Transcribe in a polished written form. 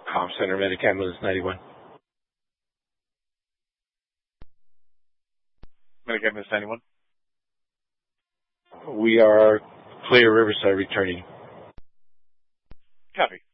Comm Center, Medic Ambulance 91. Medic Ambulance 91. We are clear Riverside returning. Copy.